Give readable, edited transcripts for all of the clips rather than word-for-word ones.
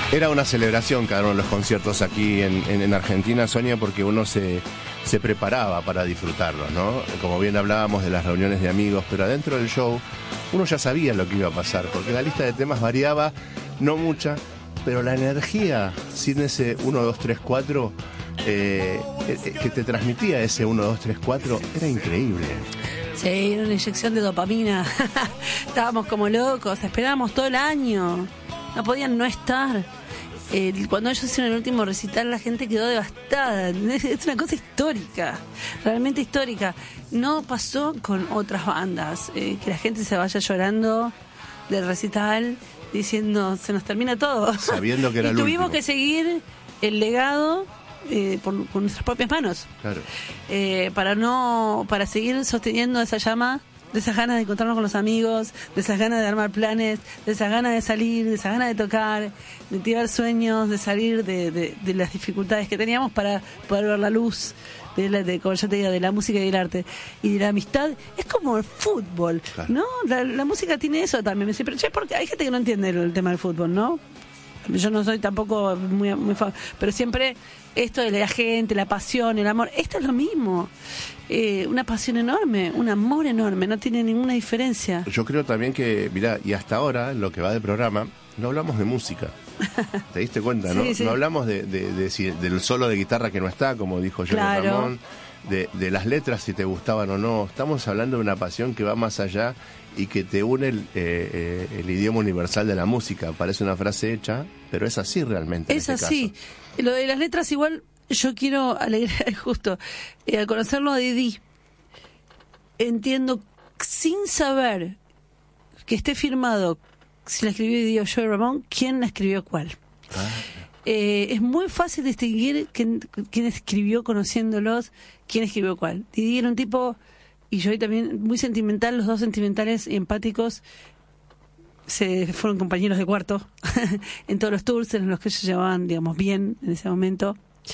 Era una celebración cada uno de los conciertos aquí en Argentina, Sonia, porque uno se preparaba para disfrutarlos, ¿no? Como bien hablábamos de las reuniones de amigos, pero adentro del show uno ya sabía lo que iba a pasar, porque la lista de temas variaba, no mucha, pero la energía, sin ese 1, 2, 3, 4, que te transmitía ese 1, 2, 3, 4, era increíble. Sí, era una inyección de dopamina. Estábamos como locos, esperábamos todo el año. No podían no estar. Cuando ellos hicieron el último recital, la gente quedó devastada. Es una cosa histórica, realmente histórica. No pasó con otras bandas, que la gente se vaya llorando del recital diciendo se nos termina todo. Sabiendo que era y el tuvimos último. que seguir el legado con nuestras propias manos. Claro. Para seguir sosteniendo esa llama, de esas ganas de encontrarnos con los amigos, de esas ganas de armar planes, de esas ganas de salir, de esas ganas de tocar, de tirar sueños, de salir de las dificultades que teníamos para poder ver la luz, como ya te digo, de la música y del arte y de la amistad. Es como el fútbol, claro, ¿no? La música tiene eso también. Me dice, pero porque hay gente que no entiende el tema del fútbol, ¿no? Yo no soy tampoco muy fan, pero siempre esto de la gente, la pasión, el amor, esto es lo mismo. Una pasión enorme, un amor enorme, no tiene ninguna diferencia. Yo creo también que, mirá, y hasta ahora, en lo que va del programa, no hablamos de música. ¿Te diste cuenta, no? Sí. No hablamos del solo de guitarra que no está, como dijo Johnny Claro. Ramón, de las letras, si te gustaban o no. Estamos hablando de una pasión que va más allá y que te une el idioma universal de la música. Parece una frase hecha, pero es así realmente. Es en este así. caso. Lo de las letras igual, yo quiero alegrar justo. Al conocerlo a Didi, entiendo sin saber que esté firmado si la escribió Didi o Joey Ramón, quién la escribió cuál. Es muy fácil distinguir quién escribió conociéndolos, quién escribió cuál. Didi era un tipo, y Joey también, muy sentimental, los dos sentimentales y empáticos. Se fueron compañeros de cuarto en todos los tours en los que ellos llevaban, digamos, bien en ese momento.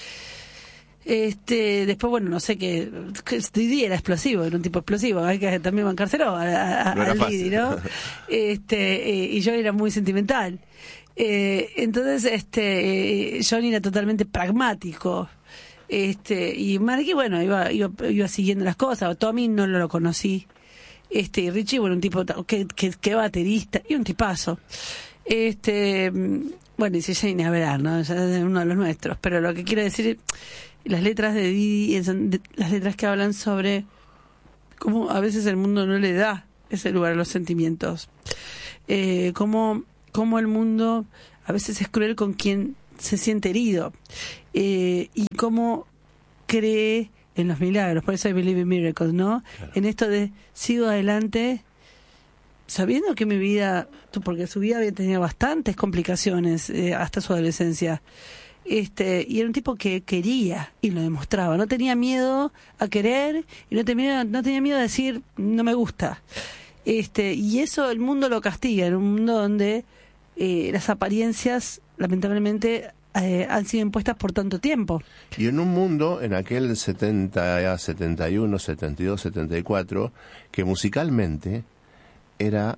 Después, bueno, no sé que Didi era explosivo, era un tipo explosivo, hay que también bancárselo al Didi, ¿no? Y yo era muy sentimental. Entonces, Johnny era totalmente pragmático. Y Marky, bueno, iba siguiendo las cosas. Tommy no lo conocí. Y Richie, bueno, un tipo que baterista y un tipazo. Bueno, y si Jane a ver, ¿no? Ya es uno de los nuestros. Pero lo que quiero decir, las letras de Didi son las letras que hablan sobre cómo a veces el mundo no le da ese lugar a los sentimientos. Cómo el mundo a veces es cruel con quien se siente herido. Y cómo cree en los milagros, por eso I Believe in Miracles, ¿no? Claro. En esto de sigo adelante sabiendo que mi vida, porque su vida había tenido bastantes complicaciones hasta su adolescencia, y era un tipo que quería y lo demostraba, no tenía miedo a querer y no tenía miedo a decir no me gusta, y eso el mundo lo castiga, en un mundo donde las apariencias lamentablemente han sido impuestas por tanto tiempo. Y en un mundo, en aquel 70, 71, 72, 74, que musicalmente era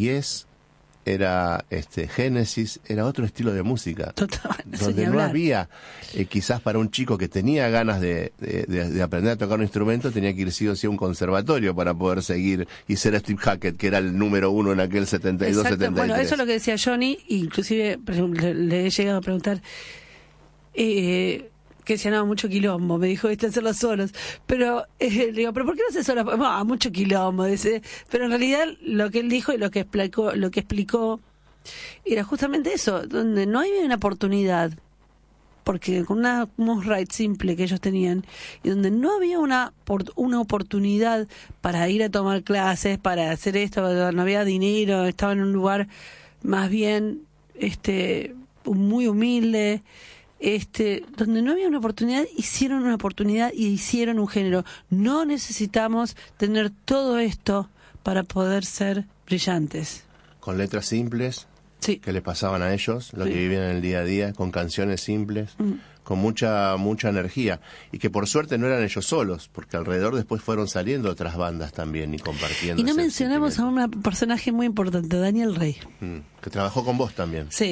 Génesis, era otro estilo de música. Total, donde no había, quizás para un chico que tenía ganas de aprender a tocar un instrumento, tenía que ir sí o sí a un conservatorio para poder seguir y ser Steve Hackett, que era el número uno en aquel 72, exacto. 73. Bueno, eso es lo que decía Johnny, inclusive por ejemplo, le he llegado a preguntar que decía, no, mucho quilombo, me dijo, hacerlo solos, pero le digo, pero ¿por qué no haces solos? Mucho quilombo, dice, pero en realidad lo que él dijo y lo que explicó era justamente eso, donde no había una oportunidad, porque con unos rights simple que ellos tenían, y donde no había una oportunidad para ir a tomar clases, para hacer esto, no había dinero, estaba en un lugar más bien muy humilde, donde no había una oportunidad, hicieron una oportunidad y hicieron un género. No necesitamos tener todo esto para poder ser brillantes. Con letras simples, sí, que les pasaban a ellos, lo sí, que vivían en el día a día, con canciones simples, con mucha energía, y que por suerte no eran ellos solos, porque alrededor después fueron saliendo otras bandas también y compartiendo. Y no mencionamos a un personaje muy importante, Daniel Rey. Que trabajó con vos también. Sí.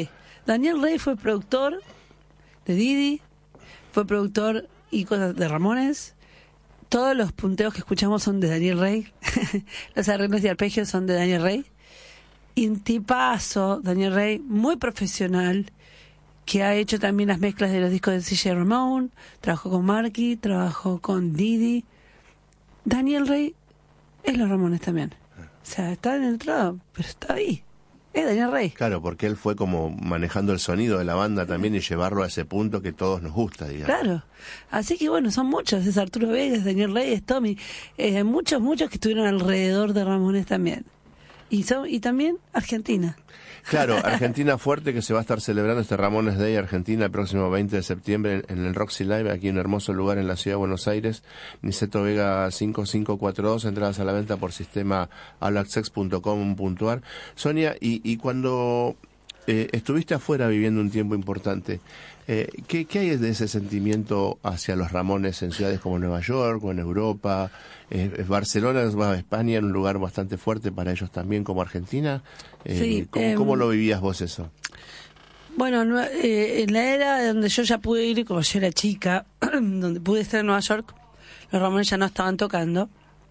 Daniel Rey fue productor de Didi, fue productor y cosas de Ramones. Todos los punteos que escuchamos son de Daniel Rey. Los arreglos y arpegios son de Daniel Rey. Y un tipazo, Daniel Rey, muy profesional, que ha hecho también las mezclas de los discos de CJ Ramón, trabajó con Marky, trabajó con Didi. Daniel Rey es los Ramones también. O sea, está en el trado, pero está ahí. Es Daniel Rey. Claro, porque él fue como manejando el sonido de la banda también y llevarlo a ese punto que todos nos gusta, digamos. Claro. Así que bueno, son muchos. Es Arturo Vega, es Daniel Rey, es Tommy. Muchos que estuvieron alrededor de Ramones también. Y también Argentina. Claro, Argentina fuerte, que se va a estar celebrando este Ramones Day Argentina el próximo 20 de septiembre en el Roxy Live, aquí en un hermoso lugar en la ciudad de Buenos Aires. Niceto Vega 5542, entradas a la venta por sistema allaxex.com.ar. Sonia, y cuando estuviste afuera viviendo un tiempo importante, ¿qué hay de ese sentimiento hacia los Ramones en ciudades como Nueva York o en Europa? Barcelona, España, en un lugar bastante fuerte para ellos también, como Argentina. Sí, ¿Cómo lo vivías vos eso? Bueno, en la era donde yo ya pude ir, como yo era chica, donde pude estar en Nueva York, los Ramones ya no estaban tocando.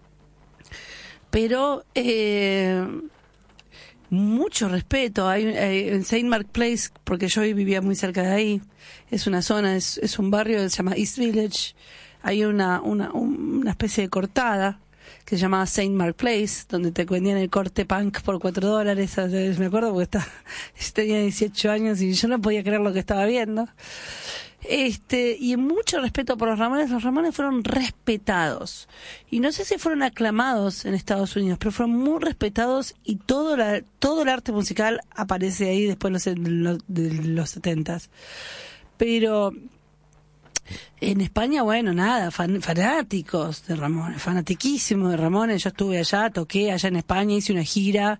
Pero mucho respeto. Hay en Saint Mark Place, porque yo vivía muy cerca de ahí. Es una zona, es un barrio que se llama East Village. Hay una especie de cortada que se llamaba Saint Mark Place, donde te vendían el corte punk por $4. Me acuerdo porque yo tenía 18 años y yo no podía creer lo que estaba viendo. Y mucho respeto por los Ramones fueron respetados. Y no sé si fueron aclamados en Estados Unidos, pero fueron muy respetados y todo el arte musical aparece ahí después de los 70s. Pero en España, bueno, nada, fanáticos de Ramones, fanatiquísimos de Ramones. Yo estuve allá, toqué allá en España, hice una gira,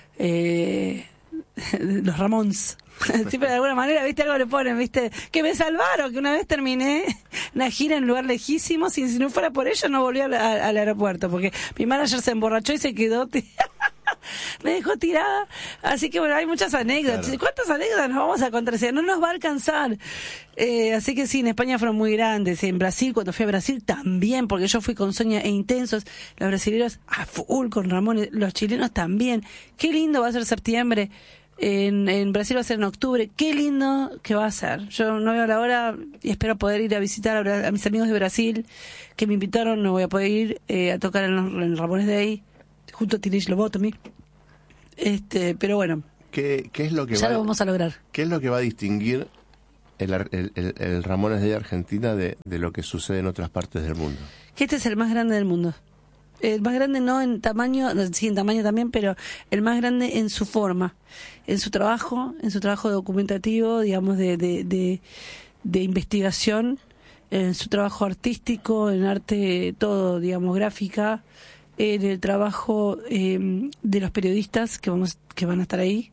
los Ramones. Siempre de alguna manera, viste, algo le ponen, viste, que me salvaron, que una vez terminé una gira en un lugar lejísimo, si no fuera por ello no volví al aeropuerto, porque mi manager se emborrachó y se quedó me dejó tirada. Así que bueno, hay muchas anécdotas. Claro. ¿Cuántas anécdotas nos vamos a contar? O sea, no nos va a alcanzar. Así que sí, en España fueron muy grandes. En Brasil, cuando fui a Brasil también, porque yo fui con Sonia e Intensos. Los brasileños a full con Ramones, los chilenos también. Qué lindo va a ser septiembre. En Brasil va a ser en octubre. Qué lindo que va a ser. Yo no veo la hora y espero poder ir a visitar a mis amigos de Brasil que me invitaron. No voy a poder ir a tocar en Ramones Day junto a Teenage Lobotomy. Pero bueno, ¿Qué es lo que ya lo vamos a lograr? ¿Qué es lo que va a distinguir el Ramones Day Argentina de lo que sucede en otras partes del mundo? Que este es el más grande del mundo. El más grande no en tamaño, sí en tamaño también, pero el más grande en su forma, en su trabajo documentativo, digamos, de investigación, en su trabajo artístico, en arte todo, digamos, gráfica, en el trabajo de los periodistas que van a estar ahí.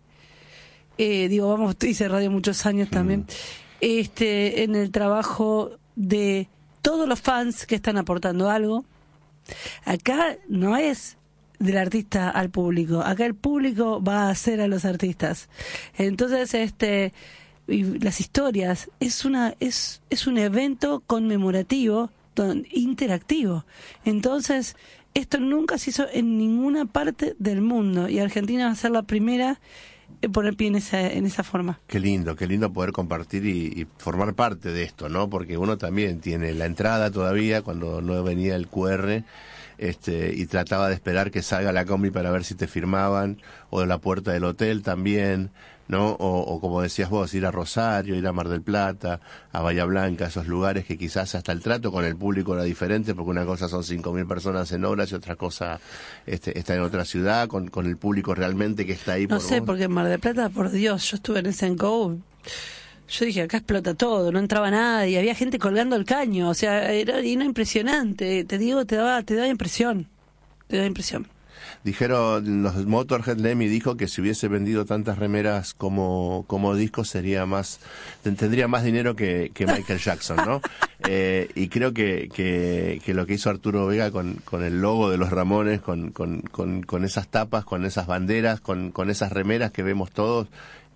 Hice radio muchos años también. En el trabajo de todos los fans que están aportando algo. Acá no es del artista al público, acá el público va a hacer a los artistas. Entonces, y las historias es un evento conmemorativo, interactivo. Entonces, esto nunca se hizo en ninguna parte del mundo y Argentina va a ser la primera en poner pie en esa forma. Qué lindo poder compartir y formar parte de esto, ¿no? Porque uno también tiene la entrada todavía cuando no venía el QR, y trataba de esperar que salga la combi para ver si te firmaban, o de la puerta del hotel también, ¿no? O como decías vos, ir a Rosario, ir a Mar del Plata, a Bahía Blanca, esos lugares que quizás hasta el trato con el público era diferente, porque una cosa son 5.000 personas en obras y otra cosa está en otra ciudad, con el público realmente que está ahí. No sé, porque en Mar del Plata, por Dios, yo estuve en ese Go. Yo dije, acá explota todo, no entraba nadie, había gente colgando el caño, o sea, era impresionante, te digo, te da impresión, Dijeron, los Motorhead, Lemmy dijo que si hubiese vendido tantas remeras como discos tendría más dinero que Michael Jackson, ¿no? Y creo que lo que hizo Arturo Vega con el logo de los Ramones, con esas tapas, con esas banderas, con esas remeras que vemos todos,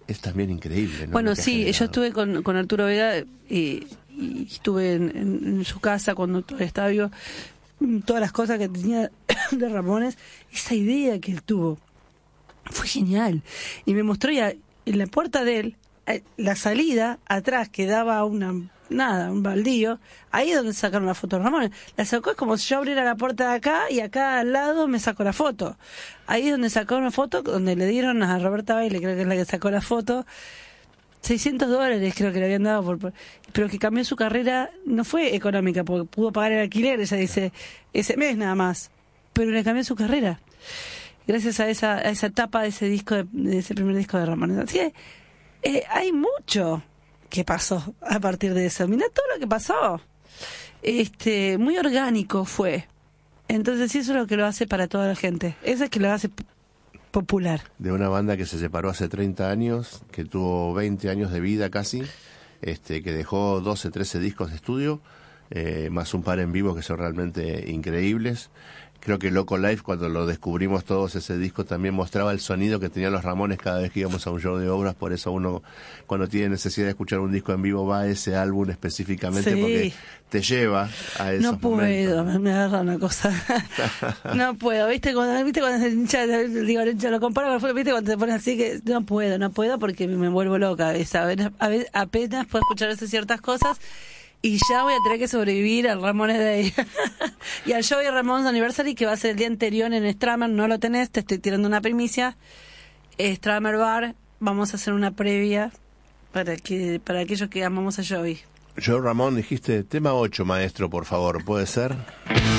es también increíble, ¿no? Bueno, sí, yo estuve con Arturo Vega y estuve en su casa cuando todavía estaba vivo. Todas las cosas que tenía de Ramones, esa idea que él tuvo fue genial. Y me mostró ya en la puerta de él, la salida, atrás que daba un baldío, ahí es donde sacaron la foto de Ramones. La sacó, es como si yo abriera la puerta de acá y acá al lado me sacó la foto. Ahí es donde sacó una foto, donde le dieron a Roberta Baile, creo que es la que sacó la foto, $600 creo que le habían dado, pero que cambió su carrera. No fue económica, porque pudo pagar el alquiler, ella dice, ese mes nada más, pero le cambió su carrera gracias a esa etapa de ese disco, de ese primer disco de Ramones. Así que hay mucho que pasó a partir de eso. Mirá todo lo que pasó. Muy orgánico fue. Entonces eso es lo que lo hace para toda la gente. Eso es que lo hace popular. De una banda que se separó hace 30 años, que tuvo 20 años de vida casi, que dejó 12, 13 discos de estudio, más un par en vivo que son realmente increíbles. Creo que Loco Life, cuando lo descubrimos todos, ese disco también mostraba el sonido que tenían los Ramones cada vez que íbamos a un show de obras. Por eso uno, cuando tiene necesidad de escuchar un disco en vivo, va a ese álbum específicamente, sí, porque te lleva a esos No puedo, momentos. Me agarra una cosa. No puedo, ¿viste? Cuando se hincha, digo, lo comparo con el, ¿viste? Cuando te pones así, que no puedo porque me vuelvo loca. Apenas puedo escuchar ciertas cosas y ya voy a tener que sobrevivir al Ramones Day y al show de Ramones Anniversary, que va a ser el día anterior en Stramer. No lo tenés, te estoy tirando una primicia. Stramer Bar, vamos a hacer una previa para aquellos que amamos a Joey. Joe Ramón, dijiste tema 8, maestro, por favor, ¿puede ser?